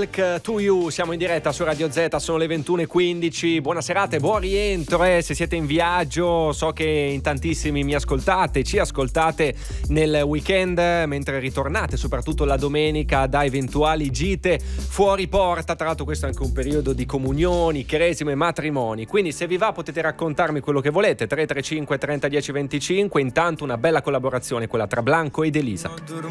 Milk to You, siamo in diretta su Radio Z, sono le 21:15. Buona serata e buon rientro, se siete in viaggio. So che in tantissimi mi ascoltate, ci ascoltate nel weekend mentre ritornate, soprattutto la domenica, da eventuali gite fuori porta. Tra l'altro questo è anche un periodo di comunioni, cresime, matrimoni, quindi se vi va potete raccontarmi quello che volete. 335 30 10 25. Intanto una bella collaborazione, quella tra Blanco ed Elisa.